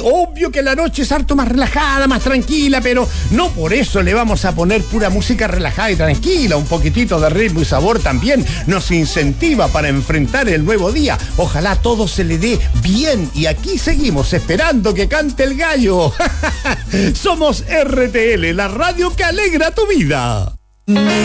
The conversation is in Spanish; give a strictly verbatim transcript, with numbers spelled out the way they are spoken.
obvio que la noche es harto más relajada, más tranquila, pero no por eso le vamos a poner pura música relajada y tranquila. Un poquitito de ritmo y sabor también nos incentiva para enfrentar el nuevo día. Ojalá todo se le dé bien y aquí seguimos esperando que cante el gallo. Somos R T L, la radio que alegra tu vida.